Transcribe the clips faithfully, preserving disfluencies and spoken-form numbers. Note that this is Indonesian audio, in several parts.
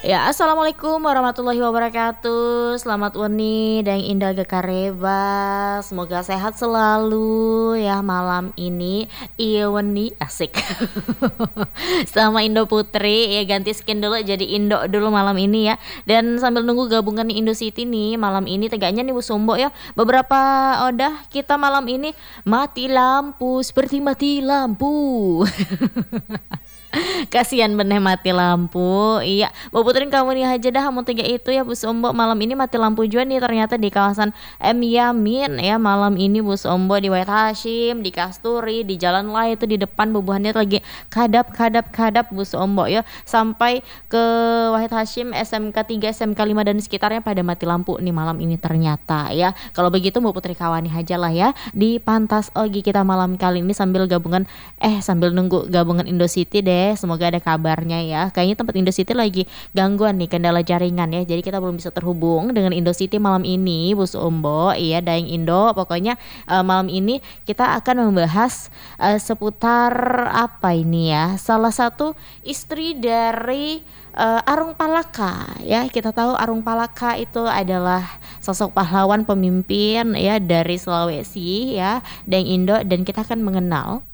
Ya, assalamualaikum warahmatullahi wabarakatuh. Selamat weni dan indah gekareba. Semoga sehat selalu ya malam ini. Iya weni asik. Sama Indo Putri ya ganti skin dulu jadi Indo dulu malam ini ya. Dan sambil nunggu gabungan Indo City nih malam ini tegaknya nih Bu Sumbo ya. Beberapa odah kita malam ini mati lampu seperti mati lampu. Kasihan beneh mati lampu. Iya, mau puterin kamu nih aja dah mau tiga itu ya Bu Sombo. Malam ini mati lampu juga nih ternyata di kawasan M Yamin ya malam ini Bu Sombo di Wahid Hashim, di Kasturi, di Jalan Lah itu di depan bubuhannya lagi kadap kadap kadap Bu Sombo ya. Sampai ke Wahid Hashim, S M K tiga, S M K lima dan sekitarnya pada mati lampu nih malam ini ternyata ya. Kalau begitu mau putri kawani aja lah ya di Pantas Ogi kita malam kali ini sambil gabungan eh sambil nunggu gabungan Indo City deh. Semoga ada kabarnya ya. Kayaknya tempat Indo City lagi gangguan nih kendala jaringan ya. Jadi kita belum bisa terhubung dengan Indo City malam ini Bu Sumbo. Iya Daeng Indo. Pokoknya uh, malam ini kita akan membahas uh, seputar apa ini ya. Salah satu istri dari uh, Arung Palaka ya. Kita tahu Arung Palaka itu adalah sosok pahlawan pemimpin ya dari Sulawesi ya Daeng Indo, dan kita akan mengenal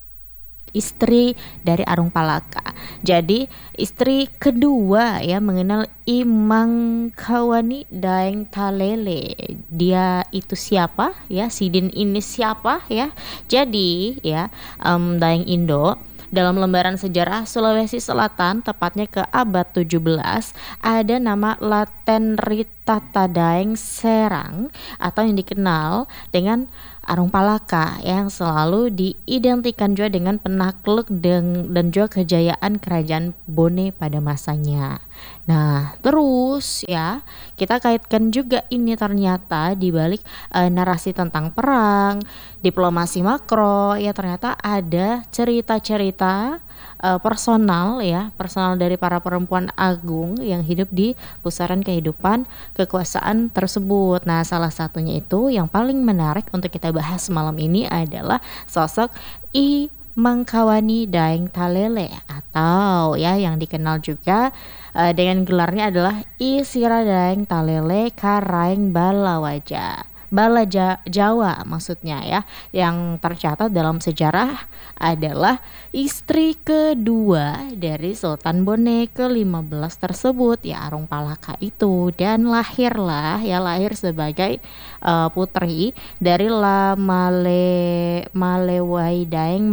istri dari Arung Palaka. Jadi istri kedua ya mengenal Imang Kawani Daeng Talele. Dia itu siapa ya? Sidin ini siapa ya? Jadi ya um, Daeng Indo dalam lembaran sejarah Sulawesi Selatan tepatnya ke abad tujuh belas ada nama Laten Rita Tadaeng Serang atau yang dikenal dengan Arung Palaka yang selalu diidentikan juga dengan penakluk dan, dan juga kejayaan kerajaan Bone pada masanya. Nah terus ya kita kaitkan juga ini ternyata di balik uh, narasi tentang perang, diplomasi makro ya ternyata ada cerita-cerita uh, personal ya personal dari para perempuan agung yang hidup di pusaran kehidupan kekuasaan tersebut. Nah salah satunya itu yang paling menarik untuk kita bahas malam ini adalah sosok I Mangkawani Daeng Talele atau ya yang dikenal juga uh, dengan gelarnya adalah I Sira Daeng Talele Karaeng Balawaja. Bala Jawa maksudnya ya, yang tercatat dalam sejarah adalah istri kedua dari Sultan Bone ke lima belas tersebut ya Arung Palaka itu, dan lahirlah ya lahir sebagai uh, putri dari La Male Malewai Daeng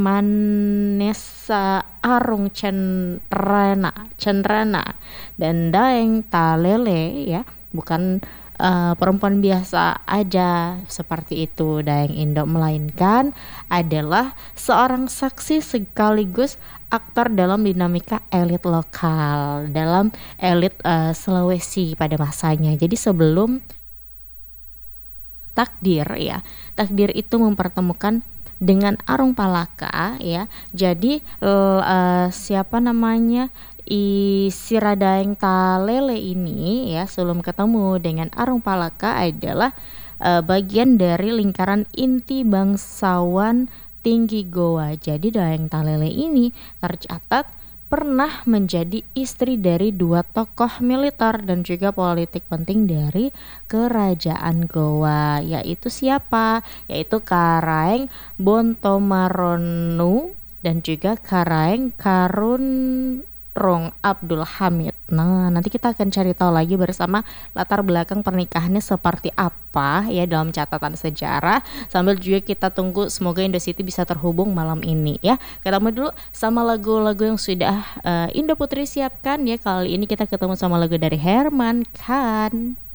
Manesa Arung Cenrana Cenrana dan Daeng Talele ya bukan Uh, perempuan biasa aja seperti itu Daeng Indo, melainkan adalah seorang saksi sekaligus aktor dalam dinamika elit lokal, dalam elit uh, Sulawesi pada masanya. Jadi sebelum takdir ya, takdir itu mempertemukan dengan Arung Palaka ya. Jadi uh, siapa namanya I Siradaeng Talele ini ya sebelum ketemu dengan Arung Palaka adalah uh, bagian dari lingkaran inti bangsawan tinggi Goa. Jadi Daeng Talele ini tercatat pernah menjadi istri dari dua tokoh militer dan juga politik penting dari kerajaan Goa, yaitu siapa? Yaitu Karaeng Bontomaronu dan juga Karaeng Karun Rong Abdul Hamid. Nah, nanti kita akan cari tahu lagi bersama latar belakang pernikahannya seperti apa ya dalam catatan sejarah. Sambil juga kita tunggu semoga Indo City bisa terhubung malam ini ya. Ketemu dulu sama lagu-lagu yang sudah uh, Indo Putri siapkan ya. Kali ini kita ketemu sama lagu dari Herman Khan.